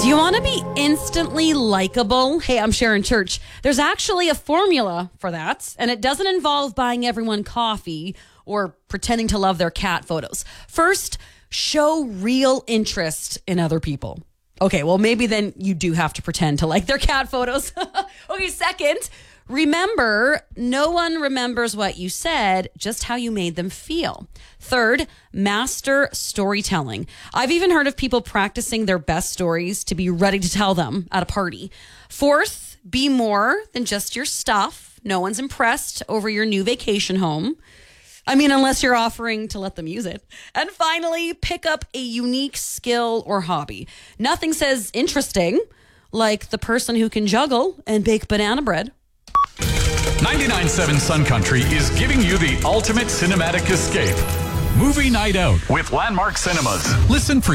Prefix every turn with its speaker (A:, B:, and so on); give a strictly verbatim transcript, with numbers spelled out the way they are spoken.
A: Do you want to be instantly likable? Hey, I'm Sharon Church. There's actually a formula for that, and it doesn't involve buying everyone coffee or pretending to love their cat photos. First, show real interest in other people. Okay, well, maybe then you do have to pretend to like their cat photos. Okay, second, remember, no one remembers what you said, just how you made them feel. Third, master storytelling. I've even heard of people practicing their best stories to be ready to tell them at a party. Fourth, be more than just your stuff. No one's impressed over your new vacation home. I mean, unless you're offering to let them use it. And finally, pick up a unique skill or hobby. Nothing says interesting like the person who can juggle and bake banana bread.
B: ninety-nine point seven Sun Country is giving you the ultimate cinematic escape. Movie night out with Landmark Cinemas. Listen for